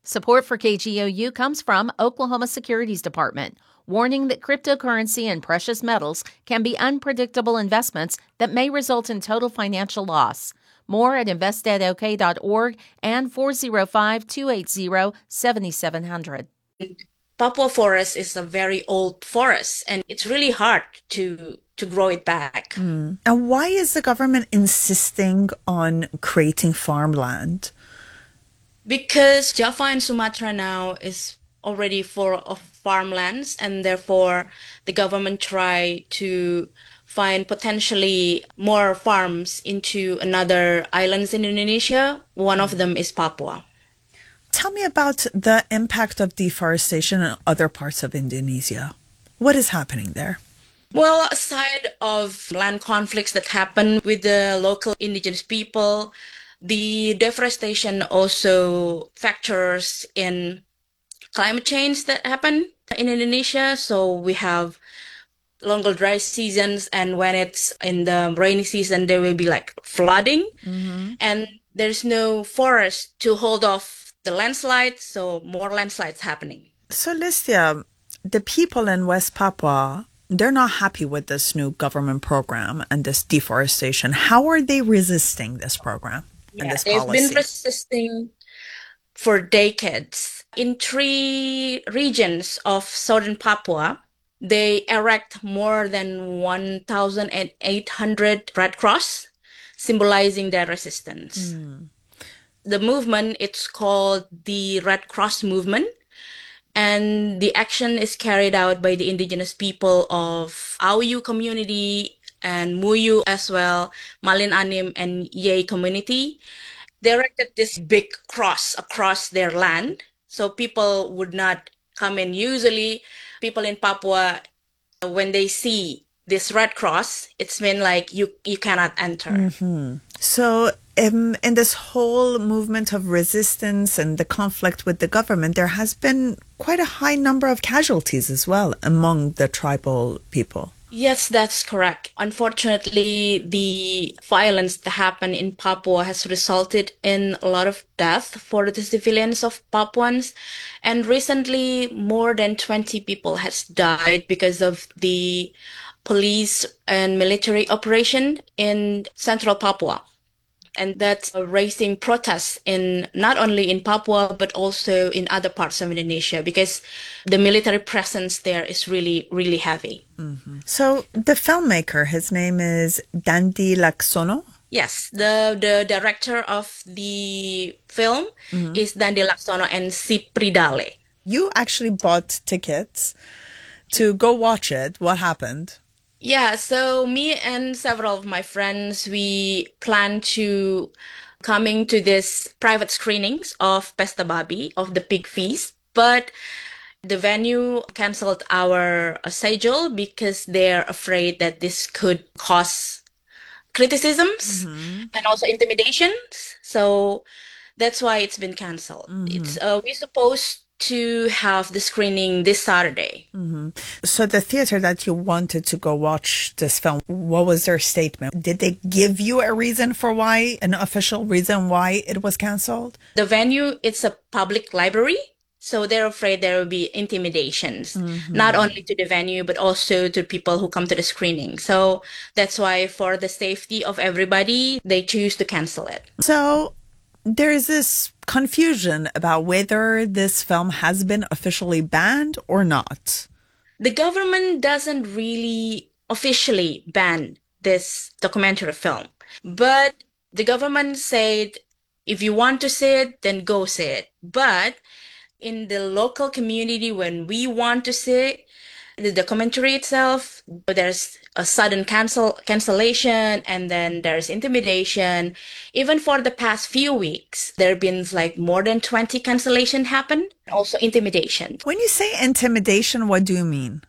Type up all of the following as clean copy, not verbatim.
Support for KGOU comes from Oklahoma Securities Department, warning that cryptocurrency and precious metals can be unpredictable investments that may result in total financial loss. More at investedok.org and 405-280-7700. Papua forest is a very old forest, and it's really hard to grow it back. And why is the government insisting on creating farmland? Because Java and Sumatra now is already full of farmlands, and therefore the government try to find potentially more farms into another islands in Indonesia. One of them is Papua. Tell me about the impact of deforestation in other parts of Indonesia. What is happening there? Well, aside of land conflicts that happen with the local indigenous people, the deforestation also factors in climate change that happen in Indonesia. So we have longer dry seasons, and when it's in the rainy season, there will be like flooding, and there's no forest to hold off the landslides, so more landslides happening. So, Listia, the people in West Papua, they're not happy with this new government program and this deforestation. How are they resisting this program and this They've policy? been resisting for decades. In 3 regions of southern Papua, they erect more than 1,800 Red Cross, symbolizing their resistance. The movement, it's called the Red Cross Movement, and the action is carried out by the indigenous people of Auyu community and Muyu as well, Malin Anim and Yei community. They erected this big cross across their land, so people would not come in. Usually, people in Papua, when they see this red cross, it's mean like you cannot enter. So, in this whole movement of resistance and the conflict with the government, there has been quite a high number of casualties as well among the tribal people. Yes, that's correct. Unfortunately, the violence that happened in Papua has resulted in a lot of death for the civilians of Papuans. And recently, more than 20 people has died because of the police and military operation in central Papua. And that's raising protests in not only in Papua, but also in other parts of Indonesia, because the military presence there is really, really heavy. So the filmmaker, his name is Dandi Laksono. Yes, the director of the film is Dandi Laksono and Sipridale. You actually bought tickets to go watch it. What happened? Yeah, so me and several of my friends, we plan to coming to this private screenings of Pesta Babi, of the pig feast, but the venue canceled our schedule because they're afraid that this could cause criticisms and also intimidations. So that's why it's been canceled. It's we're supposed to have the screening this Saturday. So the theater that you wanted to go watch this film, what was their statement? Did they give you a reason for why, an official reason why it was canceled? The venue, it's a public library. So they're afraid there will be intimidations, not only to the venue, but also to people who come to the screening. So that's why for the safety of everybody, they choose to cancel it. So there's this confusion about whether this film has been officially banned or not. The government doesn't really officially ban this documentary film, but the government said, if you want to see it, then go see it. But in the local community, when we want to see the documentary itself, there's a sudden cancellation, and then there's intimidation. Even for the past few weeks, there have been like more than 20 cancellation happen, also intimidation. When you say intimidation, what do you mean?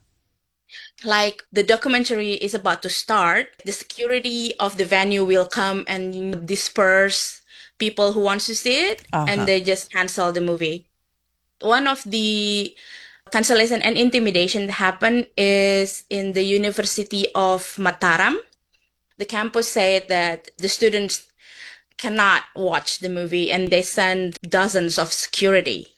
Like the documentary is about to start, the security of the venue will come and disperse people who want to see it, and they just cancel the movie. One of the cancellation and intimidation that happened is in the University of Mataram. The campus said that the students cannot watch the movie, and they send dozens of security